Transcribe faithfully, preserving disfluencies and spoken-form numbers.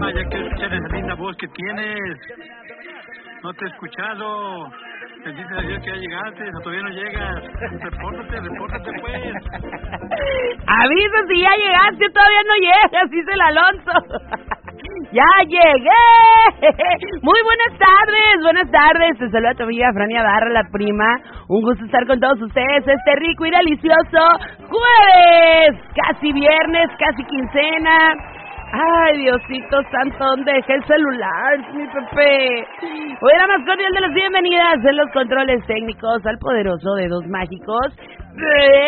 programa, ya quiero escuchar esa linda voz que tienes. No te he escuchado. Bendito a Dios que ya llegaste, o todavía no llegas. Repórtate, repórtate pues. Avisa si ya llegaste, todavía no llegas, dice el Alonso. ¡Ya llegué! Muy buenas tardes, buenas tardes. Te saluda tu amiga Frania Barra, la prima. Un gusto estar con todos ustedes este rico y delicioso jueves. Casi viernes, casi quincena. Ay, Diosito santo, ¿dónde dejé el celular, mi Pepe? Hoy la más cordial de las bienvenidas en los controles técnicos al poderoso Dedos Mágicos.